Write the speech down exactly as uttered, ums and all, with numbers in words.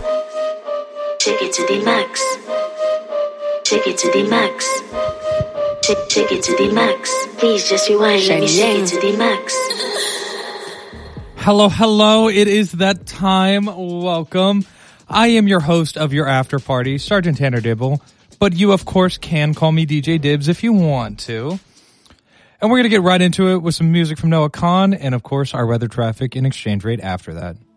Take it to the max. Take it to the max. Take, take it to the max. Please just rewind. Let me take it to the max. Hello, hello. It is that time. Welcome. I am your host of your after party, Sergeant Tanner Dibble. But you, of course, can call me D J Dibs if you want to. And we're going to get right into it with some music from Noah Khan and, of course, our weather traffic and exchange rate after that.